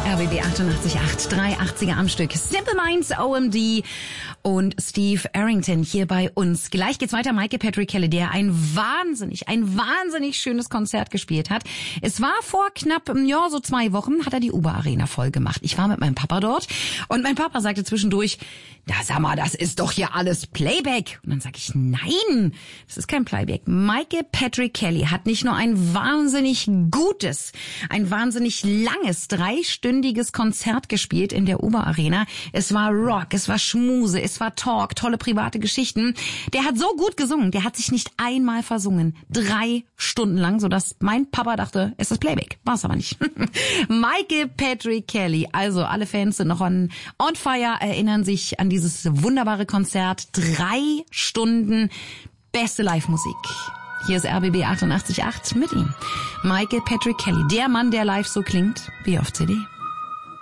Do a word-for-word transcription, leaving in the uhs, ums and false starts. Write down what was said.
R B B achtundachtzig Komma acht, drei achtziger am Stück. Simple Minds, O M D und Steve Arrington hier bei uns. Gleich geht's weiter. Michael Patrick Kelly, der ein wahnsinnig, ein wahnsinnig schönes Konzert gespielt hat. Es war vor knapp, ja, so zwei Wochen, hat er die Uber Arena voll gemacht. Ich war mit meinem Papa dort und mein Papa sagte zwischendurch, da sag mal, das ist doch hier alles Playback. Und dann sage ich, nein, das ist kein Playback. Michael Patrick Kelly hat nicht nur ein wahnsinnig gutes, ein wahnsinnig langes, dreistündiges Konzert gespielt in der Uber Arena. Es war Rock, es war Schmuse, es war Talk, tolle private Geschichten. Der hat so gut gesungen, der hat sich nicht einmal versungen. Drei Stunden lang, sodass mein Papa dachte, es ist Playback. War es aber nicht. Michael Patrick Kelly, also alle Fans sind noch on, on fire, erinnern sich an dieses wunderbare Konzert. Drei Stunden beste Live-Musik. Hier ist R B B achtundachtzig Komma acht mit ihm. Michael Patrick Kelly, der Mann, der live so klingt wie auf C D.